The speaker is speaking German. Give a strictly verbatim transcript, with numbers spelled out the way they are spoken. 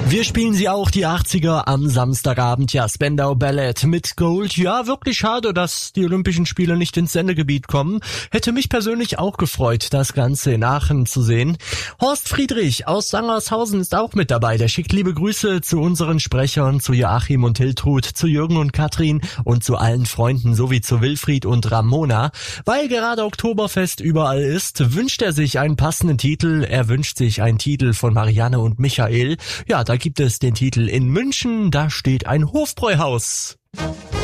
Wir spielen sie auch, die achtziger, am Samstagabend. Ja, Spandau Ballet mit Gold. Ja, wirklich schade, dass die Olympischen Spiele nicht ins Sendegebiet kommen. Hätte mich persönlich auch gefreut, das Ganze in Aachen zu sehen. Horst Friedrich aus Sangershausen ist auch mit dabei. Der schickt liebe Grüße zu unseren Sprechern, zu Joachim und Hiltrud, zu Jürgen und Katrin und zu allen Freunden sowie zu Wilfried und Ramona. Weil gerade Oktoberfest überall ist, wünscht er sich einen passenden Titel. Er wünscht sich einen Titel von Marianne und Michael. Ja, da gibt es den Titel In München, da steht ein Hofbräuhaus.